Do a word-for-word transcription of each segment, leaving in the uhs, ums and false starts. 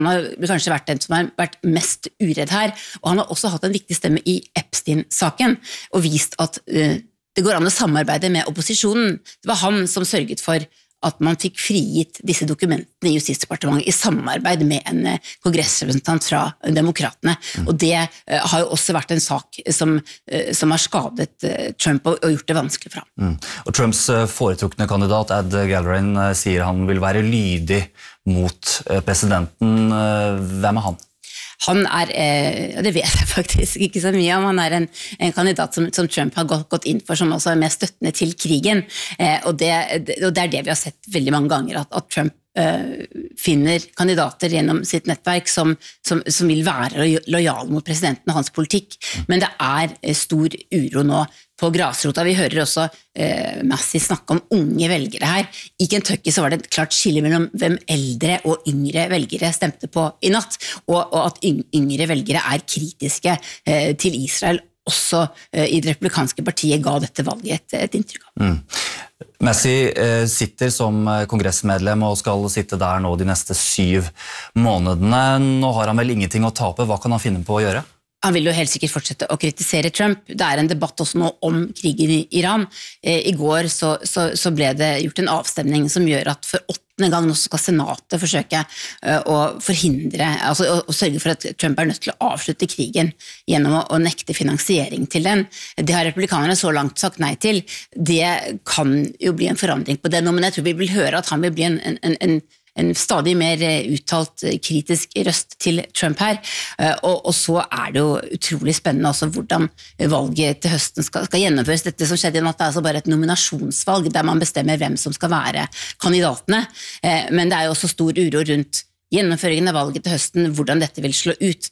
Han har kanskje vært den som har vært mest uredd her, og han har også hatt en viktig stemme i Epstein-saken, og vist at uh, det går an å samarbeide med opposisjonen. Det var han som sørget for at man fikk frigitt disse dokumentene i Justisdepartementet i samarbeid med en uh, kongressrepresentant fra demokratene, mm. og det uh, har jo også vært en sak som, uh, som har skadet uh, Trump og, og gjort det vanskelig for ham. Mm. Og Trumps uh, foretrukne kandidat, Ed Galbraith, uh, sier han vil være lydig mot uh, presidenten. Uh, hvem er han? Han er, eh, det vet jeg faktisk ikke så mye om, han er en, en kandidat som, som Trump har gått, gått inn for, som også er mer støttende til krigen, eh, og, det, og det er det vi har sett veldig mange ganger, at, at Trump eh, finner kandidater gjennom sitt nettverk som, som, som vil være lojale mot presidenten og hans politikk, men det er stor uro nå på grasrota. Vi hører også eh, massivt snakke om unge velgere her. I Kentucky så var det et klart skille mellom hvem eldre og yngre velgere stemte på i natt, og, og at yngre velgere er kritiske eh, til Israel, også eh, i det republikanske partiet ga dette valget et, et inntrykk av. Mm. Massey eh, sitter som kongressmedlem og skal sitte der nå de neste syv månedene. Nå har han vel ingenting å tape. Hva kan han finne på å gjøre? Han vil jo helt sikkert fortsette å kritisere Trump. Det er en debatt også nå om krigen i Iran. I går så, så, så ble det gjort en avstemning som gjør at for åttende gang nå skal senatet forsøke å forhindre, altså å, å sørge for at Trump er nødt til å avslutte krigen gjennom å, å nekte finansiering til den. Det har republikanerne så langt sagt nei til. Det kan jo bli en forandring på det nå, men jeg tror vi vil høre at han vil bli en, en, en en stadig mer uttalt kritisk røst til Trump her, og, og så er det jo utrolig spennende også hvordan valget til høsten skal, skal gjennomføres. Dette som skjedde i natt er altså bare et nominasjonsvalg der man bestemmer hvem som skal være kandidatene, men det er jo også stor uro rundt gjennomføringen av valget til høsten, hvordan dette vil slå ut.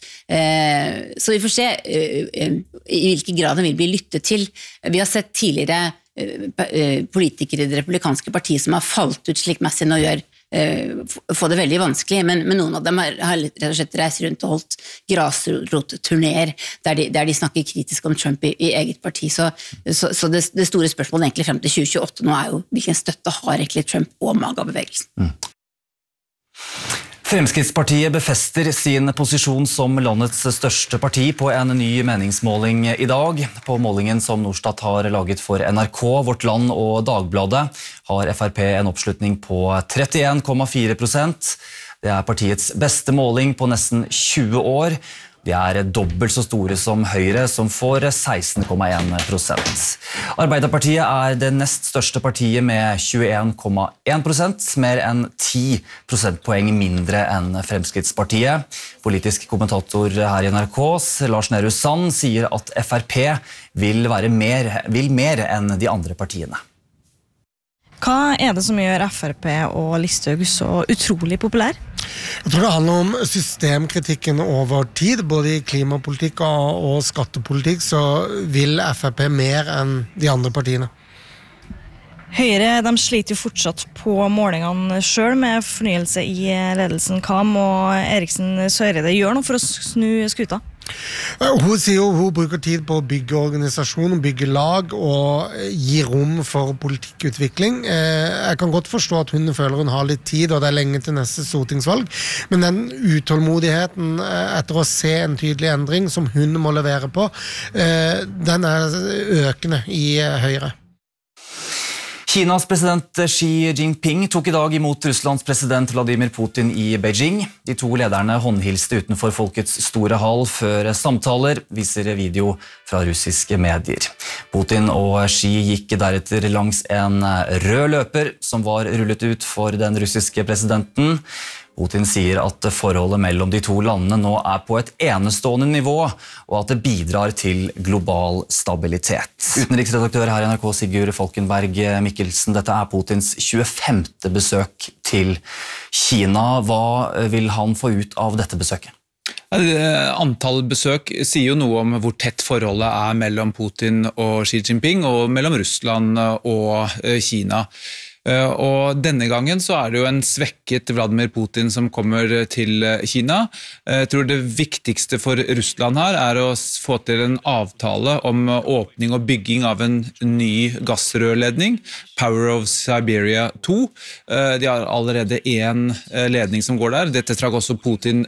Så vi får se i hvilken grad den vil bli lyttet til. Vi har sett tidligere politikere i det republikanske partiet som har falt ut slik Massey nå gjør, få det veldig vanskelig, men, men noen av dem har, har rett og slett reist rundt og holdt grasrotturnéer der, de, der de snakker kritisk om Trump i, i eget parti, så, så, så det, det store spørsmålet egentlig frem til tjue tjueåtte nå er jo hvilken støtte har egentlig Trump og MAGA-bevegelsen. Mm. Fremskrittspartiet befester sin posisjon som landets største parti på en ny meningsmåling i dag. På målingen som Norstat har laget for N R K, Vårt Land og Dagbladet har F R P en oppslutning på trettien komma fire prosent. Det er partiets beste måling på nesten tjue år. De er dobbelt så store som Høyre, som får seksten komma en prosent. Arbeiderpartiet er det nest største partiet med tjueen komma en prosent, mer enn ti prosentpoeng mindre enn Fremskrittspartiet. Politisk kommentator her i N R K, Lars Nehru Sand, sier at F R P vil, være mer, vil mer enn de andre partiene. Hva er det som gjør F R P og Listhaug så utrolig populær? Jeg tror det handler om systemkritikken over tid, både i klimapolitikk og skattepolitikk, så vil F R P mer enn de andre partiene. Høyre, de sliter jo fortsatt på målingene selv med fornyelse i ledelsen. Hva må Eriksen Søreide gjøre nå for å snu skuta? Hun sier jo hun bruker tid på å bygge organisasjon, bygge lag og gi rom for politikkutvikling. Jeg kan godt forstå at hun føler hun har litt tid, og det er lenge til neste stortingsvalg, men den utålmodigheten etter å se en tydelig endring som hun må levere på, den er økende i Høyre. Kinas president Xi Jinping tok i dag imot Russlands president Vladimir Putin i Beijing. De to lederne håndhilste utenfor Folkets store hall før samtaler, viser video fra russiske medier. Putin og Xi gikk deretter langs en rød løper som var rullet ut for den russiske presidenten. Putin sier at forholdet mellom de to landene nå er på et enestående nivå, og at det bidrar til global stabilitet. Utenriksredaktør her i N R K, Sigurd Falkenberg Mikkelsen, dette er Putins tjuefemte besøk til Kina. Hva vil han få ut av dette besøket? Antall besøk sier jo noe om hvor tett forholdet er mellom Putin og Xi Jinping, og mellom Russland og Kina. Uh, og denne gangen så er det jo en svekket Vladimir Putin som kommer til Kina. Uh, jeg tror det viktigste for Russland her er å få til en avtale om åpning og bygging av en ny gassrørledning, Power of Siberia to. Uh, de har allerede en ledning som går der. Dette trakk også Putin